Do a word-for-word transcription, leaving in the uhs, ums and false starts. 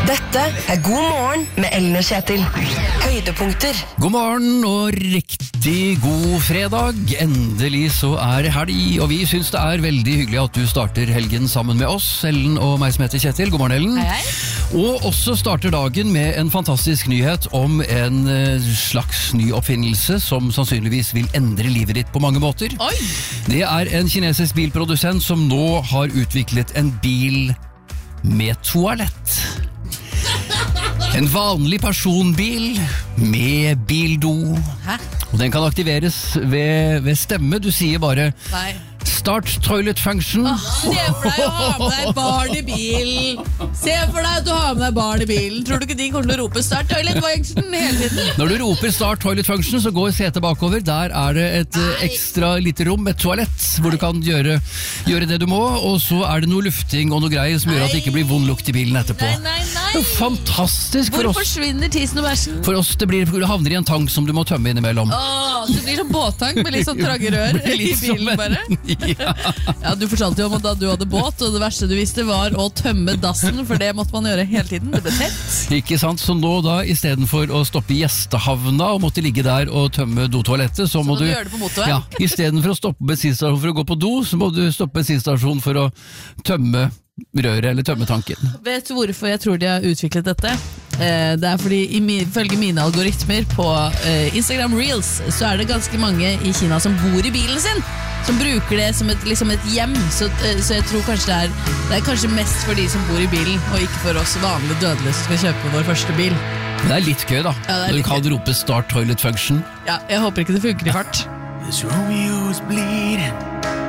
Dette er God morgen med Ellen og Kjetil. Høydepunkter. God morgen og riktig god fredag. Endelig så er det helg, og vi synes det er veldig hyggelig at du starter helgen sammen med oss, Ellen og meg som heter Kjetil. God morgen, Ellen. Hei, hei. Og også starter dagen med en fantastisk nyhet om en slags ny oppfinnelse som sannsynligvis vil endre livet ditt på mange måter. Oi. Det er en kinesisk bilprodusent som nå har utviklet en bil med toalett. En vanlig personbil med bildo. Hæ? Og den kan aktiveres ved, ved stemme. Du sier bare Nei. Start toilet function. Åh, se for deg å ha med deg barn i bilen. Se for deg at du har med deg barn i bilen. Tror du ikke de kommer til å rope start toilet function hele tiden? Når du roper start toilet function, så går setet bakover. Der er det et Nei. eh, ekstra lite rom, et toalett, hvor du kan gjøre, gjøre det du må. Og så er det noe lufting og noe greier som gjør at det ikke blir vond lukt i bilen etterpå. Nei, nei, nei. Det er fantastisk for Hvor oss. forsvinner tissen og bæsjen? For oss det blir, du havner i en tank som du må tømme innimellom. Åh, det blir sånn båttank med litt sånn trange rør Blir i litt som bilen en- bare. Ja. Ja, du fortalte jo om at da du hadde båt, og det verste du visste var å tømme dassen, for det måtte man gjøre hele tiden. Det ble tett. Ikke sant? Så nå da, i stedet for å stoppe i gjestehavna og måtte ligge der og tømme dotoalettet, så, må må du gjøre det på motorveien. Ja, i stedet for å stoppe bensinstasjonen for å gå på do, så må du stoppe bensinstasjonen for å tømme røret eller tømme tanken. Vet du hvorfor jeg tror de har utviklet dette? Eh, det er fordi ifølge mine algoritmer på eh, Instagram Reels, så er det ganske mange i Kina som bor i bilen sin, som bruker det som et, liksom et hjem. Så, eh, så jeg tror kanskje det er, det er kanskje mest for de som bor i bilen, og ikke for oss vanlige dødelige som skal kjøpe vår første bil. Det er litt gøy da, Ja, det er når du litt kan rope start toilet function. Ja, jeg håper ikke det funker i fart. This Romeo's bleeding,